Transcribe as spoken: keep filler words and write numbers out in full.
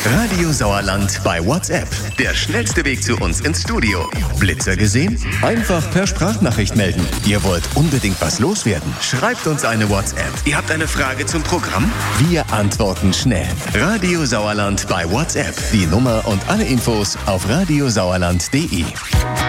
Radio Sauerland bei WhatsApp. Der schnellste Weg zu uns ins Studio. Blitzer gesehen? Einfach per Sprachnachricht melden. Ihr wollt unbedingt was loswerden? Schreibt uns eine WhatsApp. Ihr habt eine Frage zum Programm? Wir antworten schnell. Radio Sauerland bei WhatsApp. Die Nummer und alle Infos auf radiosauerland punkt de.